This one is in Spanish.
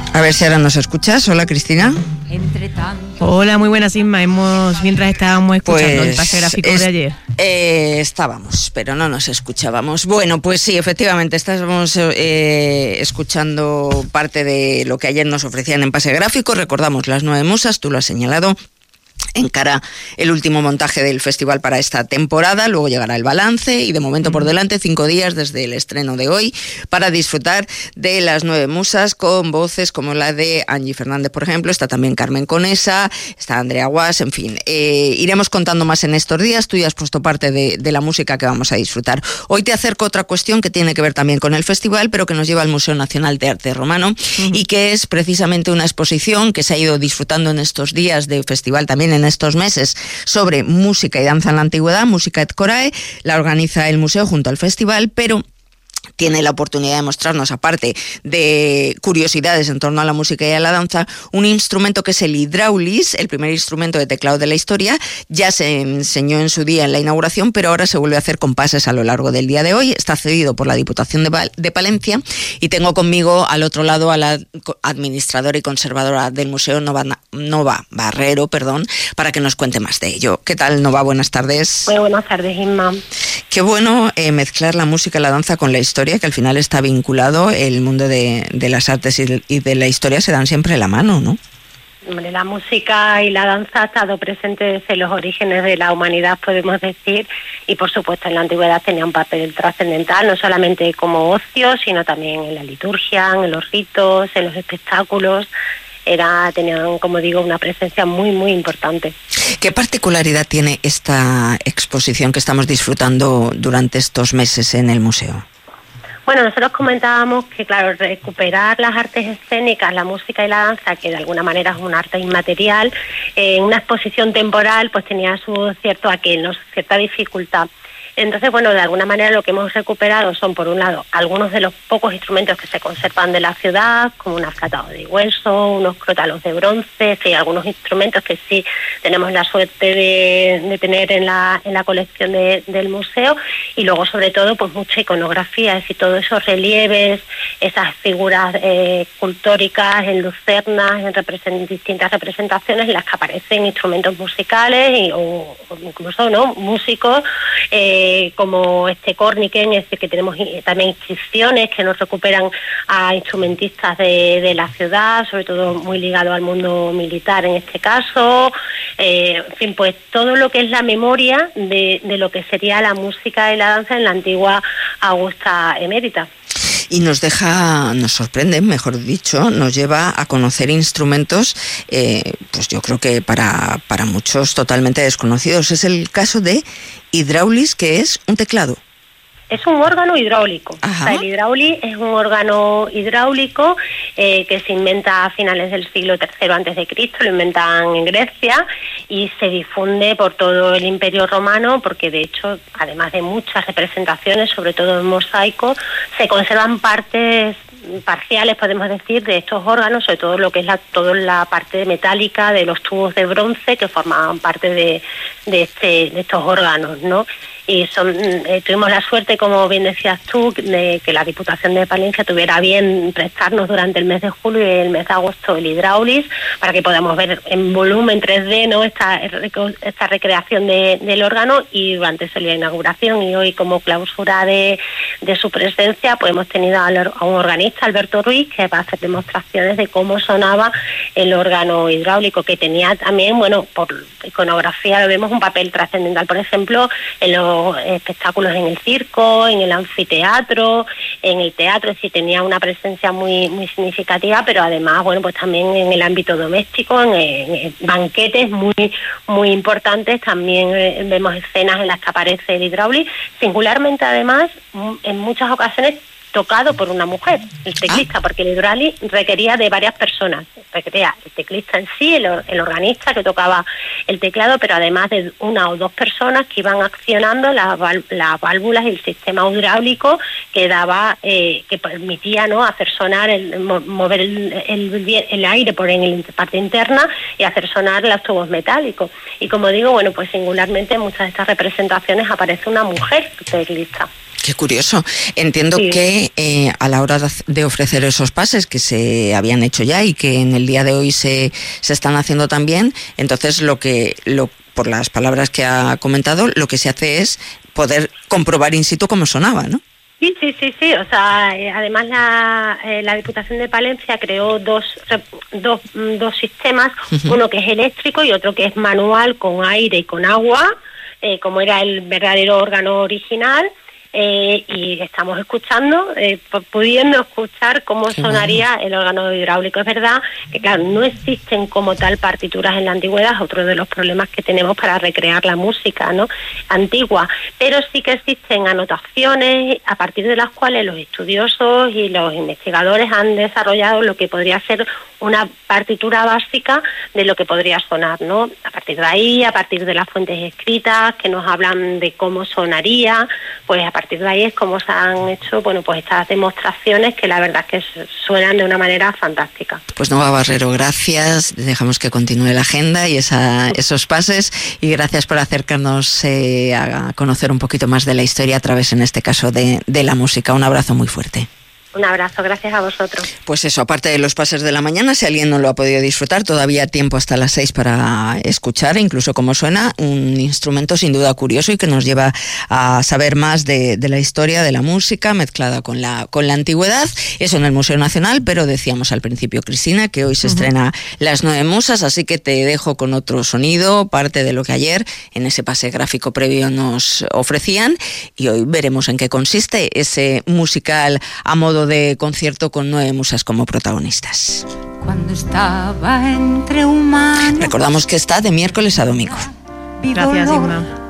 A ver si ahora nos escuchas. Hola, Cristina. Hola, muy buenas, Inma. Mientras estábamos escuchando el pase gráfico de ayer. Estábamos, pero no nos escuchábamos. Bueno, pues sí, efectivamente, estábamos escuchando parte de lo que ayer nos ofrecían en pase gráfico. Recordamos las 9 musas, tú lo has señalado. Encara el último montaje del festival para esta temporada, luego llegará el balance y de momento por delante 5 días desde el estreno de hoy para disfrutar de las 9 musas con voces como la de Angie Fernández, por ejemplo. Está también Carmen Conesa, está Andrea Guas, en fin. Iremos contando más en estos días. Tú ya has puesto parte de la música que vamos a disfrutar. Hoy te acerco otra cuestión que tiene que ver también con el festival, pero que nos lleva al Museo Nacional de Arte Romano y que es precisamente una exposición que se ha ido disfrutando en estos días de festival, también en estos meses, sobre música y danza en la antigüedad, Música et Corae. La organiza el museo junto al festival, pero tiene la oportunidad de mostrarnos, aparte de curiosidades en torno a la música y a la danza, un instrumento que es el hidráulis, el primer instrumento de teclado de la historia. Ya se enseñó en su día en la inauguración, pero ahora se vuelve a hacer con pases a lo largo del día de hoy. Está cedido por la Diputación de Palencia y tengo conmigo al otro lado a la administradora y conservadora del museo, Nova Barrero, para que nos cuente más de ello. ¿Qué tal, Nova? Buenas tardes. Muy buenas tardes, Inma. Qué bueno mezclar la música y la danza con la historia, que al final está vinculado. El mundo de las artes y de la historia se dan siempre la mano, ¿no? Hombre, la música y la danza ha estado presente desde los orígenes de la humanidad, podemos decir, y por supuesto en la antigüedad tenía un papel trascendental, no solamente como ocio, sino también en la liturgia, en los ritos, en los espectáculos. Tenían, como digo, una presencia muy, muy importante. ¿Qué particularidad tiene esta exposición que estamos disfrutando durante estos meses en el museo? Bueno, nosotros comentábamos que, claro, recuperar las artes escénicas, la música y la danza, que de alguna manera es un arte inmaterial, en una exposición temporal, pues tenía su cierto aquel, ¿no? Cierta dificultad. Entonces, bueno, de alguna manera lo que hemos recuperado son, por un lado, algunos de los pocos instrumentos que se conservan de la ciudad, como un aflatado de hueso, unos crótalos de bronce, y algunos instrumentos que sí tenemos la suerte de tener en la colección del museo, y luego, sobre todo, pues mucha iconografía, es decir, todos esos relieves, esas figuras escultóricas en lucernas, en distintas representaciones en las que aparecen instrumentos musicales o incluso, ¿no?, músicos, como Córniken, que tenemos también inscripciones que nos recuperan a instrumentistas de la ciudad, sobre todo muy ligado al mundo militar en este caso. En fin, pues todo lo que es la memoria de lo que sería la música y la danza en la antigua Augusta Emérita. Y nos sorprende, mejor dicho, nos lleva a conocer instrumentos, pues yo creo que para muchos totalmente desconocidos. Es el caso de hidráulis, que es un teclado. Es un órgano hidráulico. O sea, el hidráulis es un órgano hidráulico que se inventa a finales del siglo III a.C., lo inventan en Grecia y se difunde por todo el Imperio Romano, porque de hecho, además de muchas representaciones, sobre todo en mosaico, se conservan partes parciales, podemos decir, de estos órganos, sobre todo lo que es toda la parte metálica de los tubos de bronce que formaban parte de estos órganos, ¿no? Y tuvimos la suerte, como bien decías tú, de que la Diputación de Palencia tuviera bien prestarnos durante el mes de julio y el mes de agosto el hidráulis para que podamos ver en volumen 3D, ¿no?, esta recreación del órgano, y durante la inauguración y hoy como clausura de su presencia, pues hemos tenido a un organista, Alberto Ruiz, que va a hacer demostraciones de cómo sonaba el órgano hidráulico, que tenía también, bueno, por iconografía vemos un papel trascendental, por ejemplo, en los espectáculos en el circo, en el anfiteatro, en el teatro, es decir, tenía una presencia muy, muy significativa, pero además, bueno, pues también en el ámbito doméstico, en banquetes muy, muy importantes, también vemos escenas en las que aparece el hidráulis, singularmente además, en muchas ocasiones tocado por una mujer, el teclista, porque el hidráulis requería de varias personas. Requería el teclista en sí, el organista que tocaba el teclado, pero además de una o dos personas que iban accionando las válvulas y el sistema hidráulico que daba, que permitía, ¿no?, hacer sonar, mover el aire por en la parte interna y hacer sonar los tubos metálicos. Y como digo, bueno, pues singularmente en muchas de estas representaciones aparece una mujer teclista. Qué curioso. Entiendo Sí. que a la hora de ofrecer esos pases que se habían hecho ya y que en el día de hoy se están haciendo también, entonces por las palabras que ha comentado, lo que se hace es poder comprobar in situ cómo sonaba, ¿no? Sí. O sea, además la Diputación de Palencia creó dos sistemas, uno que es eléctrico y otro que es manual, con aire y con agua, como era el verdadero órgano original. Y estamos escuchando, pudiendo escuchar cómo sonaría el órgano hidráulico. Es verdad que, claro, no existen como tal partituras en la antigüedad, otro de los problemas que tenemos para recrear la música, ¿no?, antigua, pero sí que existen anotaciones a partir de las cuales los estudiosos y los investigadores han desarrollado lo que podría ser una partitura básica de lo que podría sonar, ¿no? A partir de ahí, a partir de las fuentes escritas que nos hablan de cómo sonaría, pues a partir de ahí es como se han hecho, bueno, pues estas demostraciones que la verdad es que suenan de una manera fantástica. Pues Nova Barrero, gracias. Dejamos que continúe la agenda y esos pases, y gracias por acercarnos a conocer un poquito más de la historia a través, en este caso, de la música. Un abrazo muy fuerte. Un abrazo, gracias a vosotros. Pues eso, aparte de los pases de la mañana, si alguien no lo ha podido disfrutar, todavía tiempo hasta las 6 para escuchar, incluso cómo suena, un instrumento sin duda curioso y que nos lleva a saber más de la historia de la música mezclada con la antigüedad. Eso en el Museo Nacional, pero decíamos al principio, Cristina, que hoy se estrena Las Nueve Musas, así que te dejo con otro sonido, parte de lo que ayer en ese pase gráfico previo nos ofrecían, y hoy veremos en qué consiste ese musical a modo de concierto con 9 musas como protagonistas. Cuando estaba entre humanos. Recordamos que está de miércoles a domingo. Gracias, Inma.